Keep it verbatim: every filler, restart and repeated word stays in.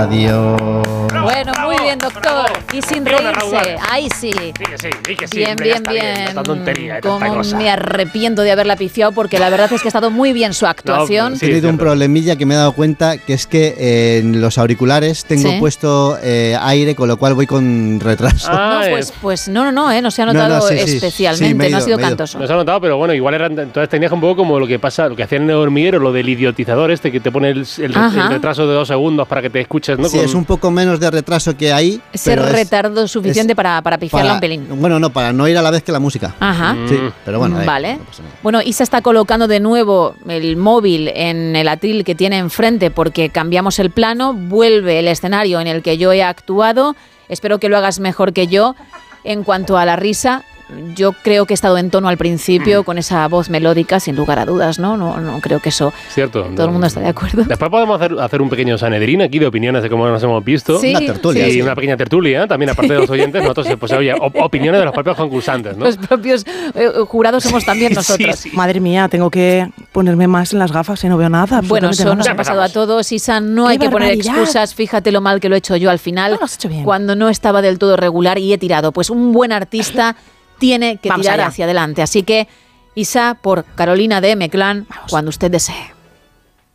Adiós. Bueno, muy bien, doctor. Y sin reírse. Ahí sí. Sí que sí, sí que sí. Bien, bien, bien. bien. Esta tontería, tanta Como cosa. me arrepiento de haberla pifiado porque la verdad es que ha estado muy bien su actuación. No, He sí, tenido un cierto. problemilla que me he dado cuenta, que es que eh, en los auriculares tengo Sí. puesto eh, aire, con lo cual voy con retraso. Ah, No, es- pues, pues no, no, no, ¿eh? no se ha No, no, notado sí, sí, especialmente, sí, me he no ha ido, sido me he ido. cantoso. No se ha notado, pero bueno, igual eran entonces tenías un poco como lo que pasa, lo que hacían en el hormiguero, lo del idiotizador este que te pone el, el- Ajá. el retraso de dos segundos para que te escuches, ¿no? Sí, Con- es un poco menos de retraso que ahí. Ser pero es retardo suficiente es para, para pifiarla para- un pelín. Bueno, no, para no ir a la vez que la música. Ajá. Mm. Sí, pero bueno. eh, Vale. no pasa nada. Bueno, Isa está colocando de nuevo el móvil en el atril que tiene enfrente porque cambiamos el plano, vuelve el escenario en el que yo he actuado. Espero que lo hagas mejor que yo. En cuanto a la risa, yo creo que he estado en tono al principio con esa voz melódica, sin lugar a dudas, ¿no? No, no creo que eso Cierto. todo el mundo está de acuerdo. Después podemos hacer, hacer un pequeño Sanedrín aquí de opiniones de cómo nos hemos visto. Sí, Una tertulia. Y sí. una pequeña tertulia, también aparte de los oyentes, nosotros, pues oye, op- opiniones de los propios concursantes, ¿no? Los propios eh, jurados somos también nosotros. Sí, sí. Madre mía, tengo que ponerme más en las gafas y no veo nada. Bueno, absolutamente eso nada. nos Ya ha pasado pasamos. a todos. Isa, no ¡Qué hay que poner barbaridad! excusas. Fíjate lo mal que lo he hecho yo al final, No, lo has hecho bien. cuando no estaba del todo regular y he tirado. Pues un buen artista tiene que Vamos tirar allá. hacia adelante. Así que, Isa, por Carolina de M-Clan, cuando usted desee.